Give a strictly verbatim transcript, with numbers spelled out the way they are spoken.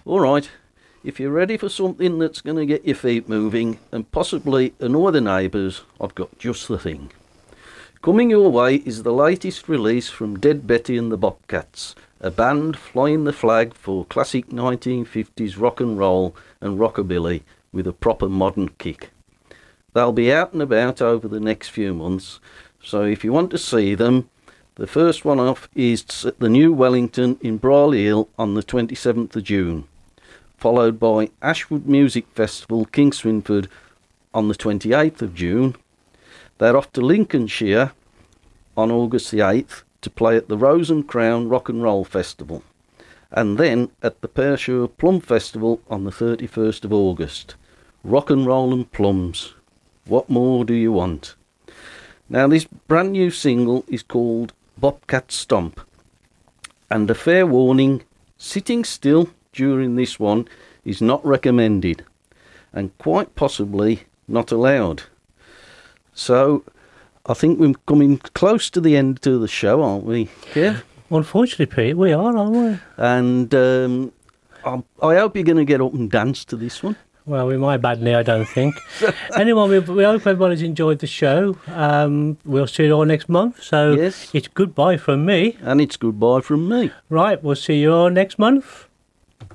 All right, if you're ready for something that's going to get your feet moving and possibly annoy the neighbours, I've got just the thing. Coming your way is the latest release from Dead Betty and the Bobcats, a band flying the flag for classic nineteen fifties rock and roll and rockabilly with a proper modern kick. They'll be out and about over the next few months, so if you want to see them, the first one off is at the New Wellington in Brierley Hill on the twenty-seventh of June, followed by Ashwood Music Festival, King Swinford, on the twenty-eighth of June. They're off to Lincolnshire on August the eighth to play at the Rose and Crown Rock and Roll Festival, and then at the Pershore Plum Festival on the thirty-first of August. Rock and roll and plums. What more do you want? Now, this brand new single is called Bobcat Stomp, and a fair warning, sitting still during this one is not recommended, and quite possibly not allowed. So, I think we're coming close to the end of the show, aren't we, Kev? Unfortunately, Pete, we are, aren't we? And um, I, I hope you're going to get up and dance to this one. Well, we might badly, I don't think. Anyway, we, we hope everybody's enjoyed the show. Um, we'll see you all next month. So yes. It's goodbye from me. And it's goodbye from me. Right, we'll see you all next month.